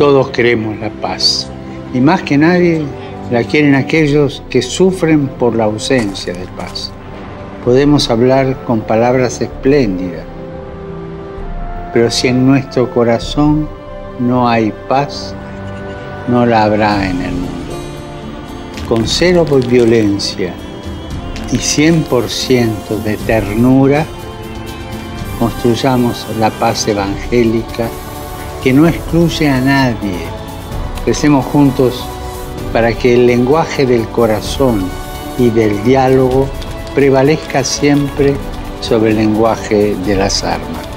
Todos queremos la paz, y más que nadie la quieren aquellos que sufren por la ausencia de paz. Podemos hablar con palabras espléndidas, pero si en nuestro corazón no hay paz, no la habrá en el mundo. Con cero violencia y 100% de ternura, construyamos la paz evangélica que no excluye a nadie. Recemos juntos para que el lenguaje del corazón y del diálogo prevalezca siempre sobre el lenguaje de las armas.